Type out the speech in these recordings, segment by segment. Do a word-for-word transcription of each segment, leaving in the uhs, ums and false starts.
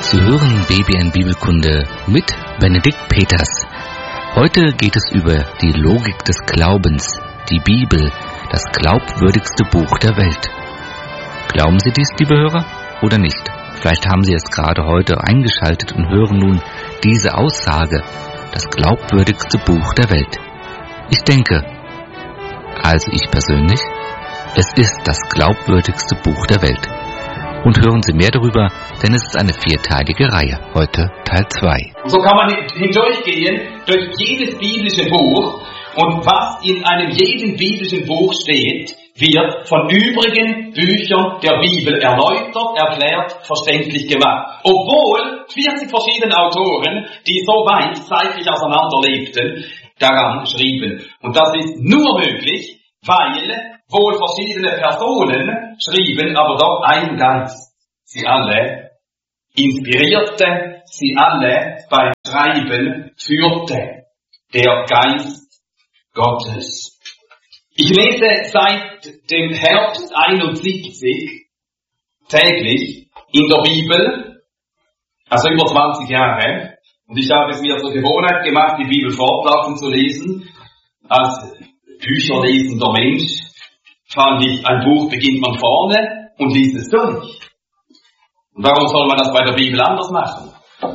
Sie hören B B N Bibelkunde mit Benedikt Peters. Heute geht es über die Logik des Glaubens, die Bibel, das glaubwürdigste Buch der Welt. Glauben Sie dies, liebe Hörer, oder nicht? Vielleicht haben Sie es gerade heute eingeschaltet und hören nun diese Aussage, das glaubwürdigste Buch der Welt. Ich denke, also ich persönlich, es ist das glaubwürdigste Buch der Welt. Und hören Sie mehr darüber, denn es ist eine vierteilige Reihe. Heute Teil zwei. So kann man hindurchgehen durch jedes biblische Buch, und was in einem jeden biblischen Buch steht, wird von übrigen Büchern der Bibel erläutert, erklärt, verständlich gemacht. Obwohl vierzig verschiedene Autoren, die so weit zeitlich auseinander lebten, daran schrieben. Und das ist nur möglich, weil wohl verschiedene Personen schrieben, aber doch ein Geist. Sie alle inspirierte, sie alle beim Schreiben führte. Der Geist Gottes. Ich lese seit dem Herbst einundsiebzig täglich in der Bibel, also über zwanzig Jahre, und ich habe es mir zur Gewohnheit gemacht, die Bibel fortlaufend zu lesen. Als bücherlesender Mensch fand ich, ein Buch beginnt man vorne und liest es durch. Und warum soll man das bei der Bibel anders machen?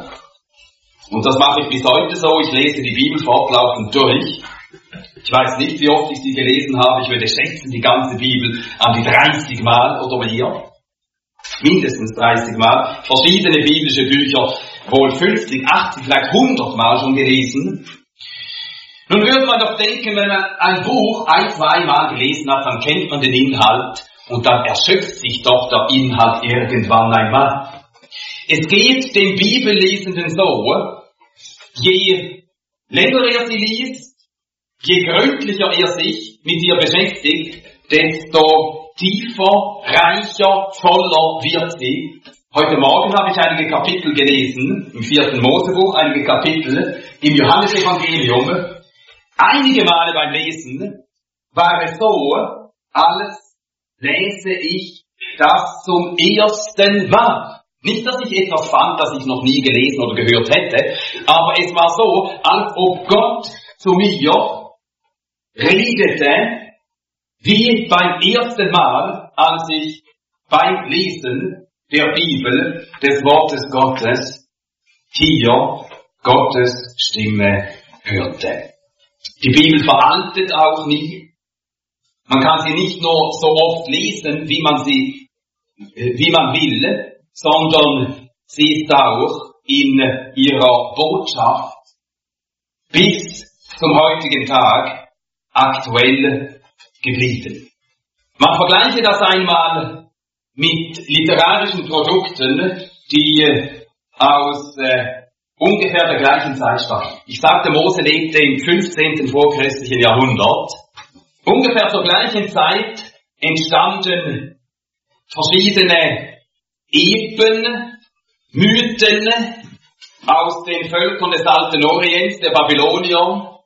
Und das mache ich bis heute so, ich lese die Bibel fortlaufend durch. Ich weiß nicht, wie oft ich sie gelesen habe, ich würde schätzen, die ganze Bibel an die dreißig Mal oder mehr. Mindestens dreißig Mal. Verschiedene biblische Bücher, wohl fünfzig, achtzig, vielleicht hundert Mal schon gelesen. Nun würde man doch denken, wenn man ein Buch ein, zwei Mal gelesen hat, dann kennt man den Inhalt und dann erschöpft sich doch der Inhalt irgendwann einmal. Es geht dem Bibellesenden so, je länger er sie liest, je gründlicher er sich mit ihr beschäftigt, desto tiefer, reicher, voller wird sie. Heute Morgen habe ich einige Kapitel gelesen, im vierten Mosebuch, einige Kapitel im Johannesevangelium. Einige Male beim Lesen war es so, als lese ich das zum ersten Mal. Nicht, dass ich etwas fand, das ich noch nie gelesen oder gehört hätte, aber es war so, als ob Gott zu mir redete, wie beim ersten Mal, als ich beim Lesen der Bibel, des Wortes Gottes, hier Gottes Stimme hörte. Die Bibel veraltet auch nie. Man kann sie nicht nur so oft lesen, wie man sie, wie man will, sondern sie ist auch in ihrer Botschaft bis zum heutigen Tag aktuell geblieben. Man vergleiche das einmal mit literarischen Produkten, die aus äh, ungefähr der gleichen Zeit stammen. Ich sagte, Mose lebte im fünfzehnten vorchristlichen Jahrhundert. Ungefähr zur gleichen Zeit entstanden verschiedene Epen, Mythen aus den Völkern des alten Orients, der Babylonier,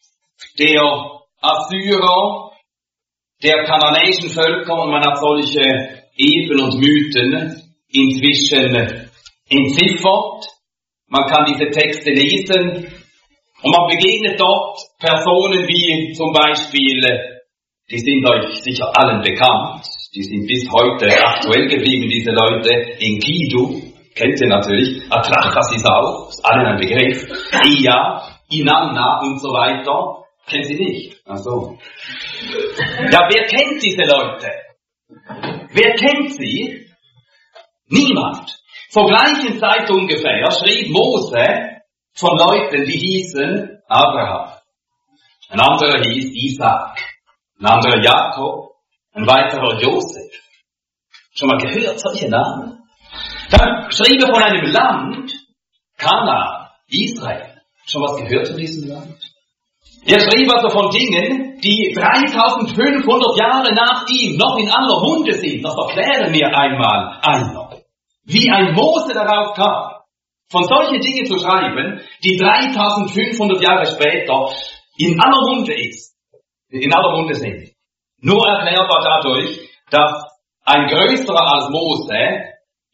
der Assyrer, der kananäischen Völker, und man hat solche Epen und Mythen inzwischen entziffert. Man kann diese Texte lesen und man begegnet dort Personen wie zum Beispiel, die sind euch sicher allen bekannt, die sind bis heute aktuell geblieben, diese Leute, Enkidu, kennt ihr natürlich, Atrahasis ist auch, ist allen ein Begriff, Ea, Inanna und so weiter. Kennen Sie nicht? Ach so. Ja, wer kennt diese Leute? Wer kennt sie? Niemand. Zur gleichen Zeit ungefähr schrieb Mose von Leuten, die hießen Abraham. Ein anderer hieß Isaac. Ein anderer Jakob. Ein weiterer Josef. Schon mal gehört solche Namen? Dann schrieb er von einem Land, Kanaan, Israel. Schon was gehört von diesem Land? Er schrieb also von Dingen, die dreitausendfünfhundert Jahre nach ihm noch in aller Munde sind. Das erkläre mir einmal einer. Wie ein Mose darauf kam, von solchen Dingen zu schreiben, die dreitausendfünfhundert Jahre später in aller Munde ist, in aller Munde sind. Nur erklärbar dadurch, dass ein Größerer als Mose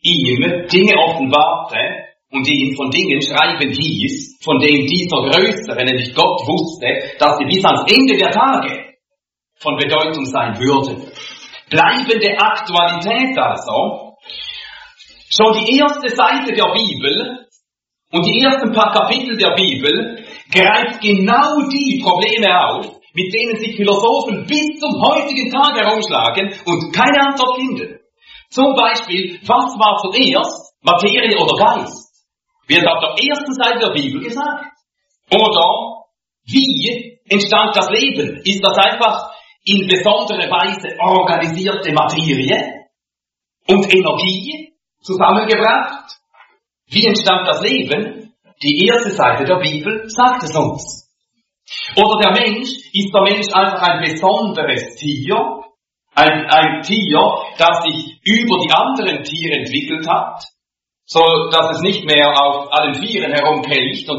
ihm Dinge offenbarte und ihn von Dingen schreiben hieß, von denen dieser Größere, nämlich Gott, wusste, dass sie bis ans Ende der Tage von Bedeutung sein würden. Bleibende Aktualität also. Schon die erste Seite der Bibel und die ersten paar Kapitel der Bibel greift genau die Probleme auf, mit denen sich Philosophen bis zum heutigen Tag herumschlagen und keine Antwort finden. Zum Beispiel, was war zuerst, Materie oder Geist? Wird auf der ersten Seite der Bibel gesagt. Oder, wie entstand das Leben? Ist das einfach in besondere Weise organisierte Materie und Energie zusammengebracht? Wie entstand das Leben? Die erste Seite der Bibel sagt es uns. Oder der Mensch, ist der Mensch einfach ein besonderes Tier? Ein, ein Tier, das sich über die anderen Tiere entwickelt hat, so dass es nicht mehr auf allen Vieren herumkriecht und